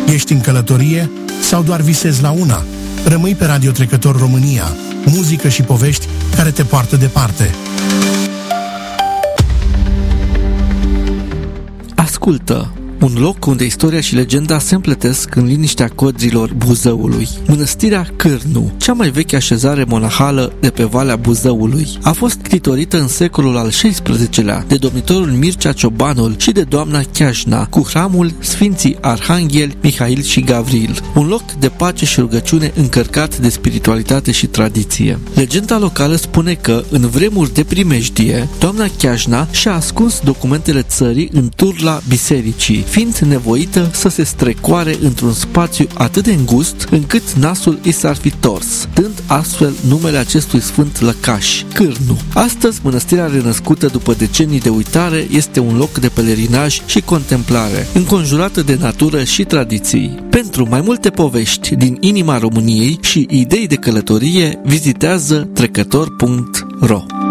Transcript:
Ești în călătorie sau doar visezi la una? Rămâi pe Radio Trecător România, muzică și povești care te poartă departe. Ascultă! Un loc unde istoria și legenda se împletesc în liniștea codrilor Buzăului. Mănăstirea Cârnu, cea mai veche așezare monahală de pe Valea Buzăului, a fost ctitorită în secolul al XVI-lea de domnitorul Mircea Ciobanul și de doamna Chiajna, cu hramul Sfinții Arhangheli Mihail și Gavril, un loc de pace și rugăciune încărcat de spiritualitate și tradiție. Legenda locală spune că, în vremuri de primejdie, doamna Chiajna și-a ascuns documentele țării în turla bisericii, fiind nevoită să se strecoare într-un spațiu atât de îngust încât nasul i s-ar fi tors, dând astfel numele acestui sfânt lăcaș, Cârnu. Astăzi, mănăstirea renăscută după decenii de uitare este un loc de pelerinaj și contemplare, înconjurată de natură și tradiții. Pentru mai multe povești din inima României și idei de călătorie, vizitează trecător.ro.